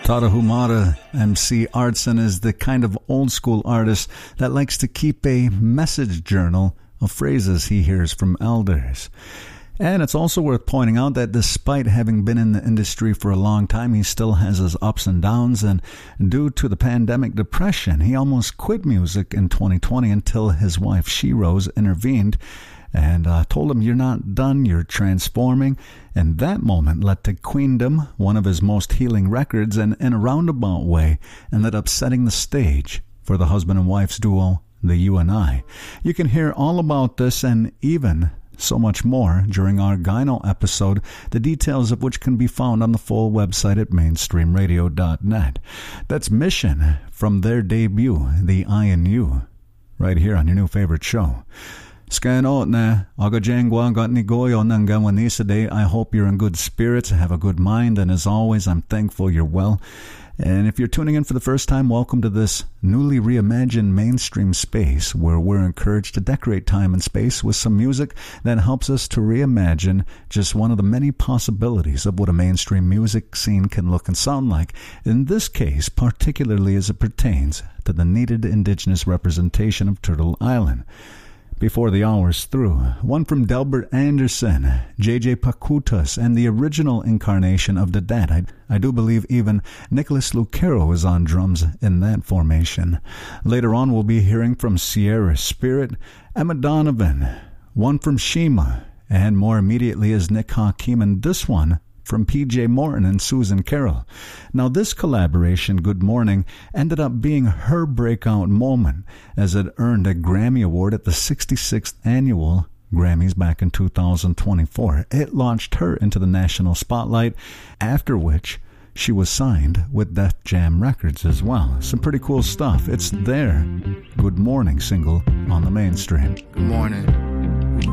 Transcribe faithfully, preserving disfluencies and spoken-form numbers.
Tarahumara M C Artson is the kind of old-school artist that likes to keep a message journal of phrases he hears from elders. And it's also worth pointing out that despite having been in the industry for a long time, he still has his ups and downs. And due to the pandemic depression, he almost quit music in twenty twenty until his wife, She-Rose, intervened and uh, told him, "You're not done, you're transforming." And that moment led to Queendom, one of his most healing records, and in a roundabout way ended up setting the stage for the husband and wife's duo, the You and I. You can hear all about this and even so much more during our Gyno episode, the details of which can be found on the full website at mainstream radio dot net. That's Mission from their debut, The I and You, right here on your new favorite show. Skano na agajengwa got ni goyo nangawanisa day. I hope you're in good spirits, have a good mind, and as always, I'm thankful you're well. And if you're tuning in for the first time, welcome to this newly reimagined mainstream space where we're encouraged to decorate time and space with some music that helps us to reimagine just one of the many possibilities of what a mainstream music scene can look and sound like. In this case, particularly as it pertains to the needed indigenous representation of Turtle Island. Before the hour's through, one from Delbert Anderson, J J Pacutas, and the original incarnation of the Dad. I, I do believe even Nicholas Lucero is on drums in that formation. Later on, we'll be hearing from Sierra Spirit, Emma Donovan, one from Shima, and more immediately is Nick Hakim, and this one from P J Morton and Susan Carroll. Now, this collaboration, Good Morning, ended up being her breakout moment as it earned a Grammy Award at the sixty-sixth Annual Grammys back in two thousand twenty-four. It launched her into the national spotlight, after which she was signed with Def Jam Records as well. Some pretty cool stuff. It's their Good Morning single on the mainstream. Good morning.